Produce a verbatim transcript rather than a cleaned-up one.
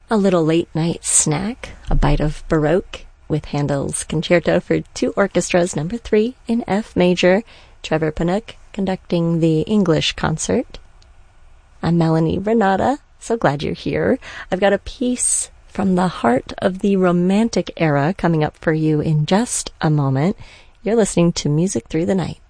A little late-night snack, a bite of Baroque with Handel's Concerto for Two Orchestras, number three in F major. Trevor Panook conducting the English concert. I'm Melanie Renata. So glad you're here. I've got a piece from the heart of the Romantic era coming up for you in just a moment. You're listening to Music Through the Night.